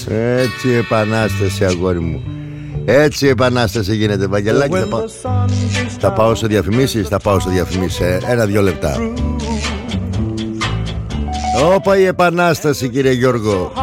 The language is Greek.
Έτσι επανάσταση, αγόρι μου. Έτσι επανάσταση γίνεται, Βαγγελάκη. Θα πάω σε διαφημίσεις. Θα πάω σε διαφημίσεις. 1-2 λεπτά. Όπα η επανάσταση, κύριε Γιώργο.